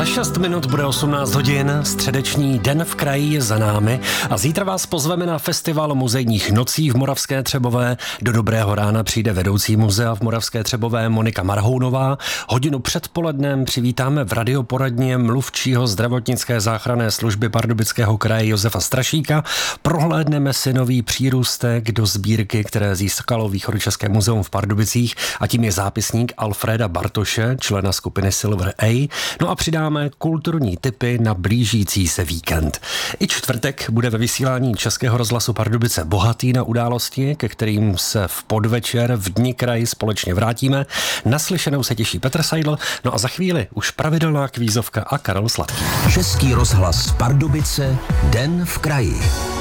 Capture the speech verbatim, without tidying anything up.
šest minut bude osmnáct hodin, středeční den v kraji je za námi a zítra vás pozveme na festival muzejních nocí v Moravské Třebové. Do dobrého rána přijde vedoucí muzea v Moravské Třebové Monika Marhounová. Hodinu předpolednem přivítáme v radioporadně mluvčího zdravotnické záchranné služby Pardubického kraje Josefa Strašíka. Prohlédneme si nový přírůstek do sbírky, které získalo Východočeské muzeum v Pardubicích, a tím je zápisník Alfreda Bartoše, člena skupiny Silver A. No a přidáme kulturní tipy na blížící se víkend. I čtvrtek bude ve vysílání Českého rozhlasu Pardubice bohatý na události, ke kterým se v podvečer v Dni kraji společně vrátíme. Naslyšenou se těší Petr Seidl, no a za chvíli už pravidelná kvízovka a Karel Sladký. Český rozhlas Pardubice, Den v kraji.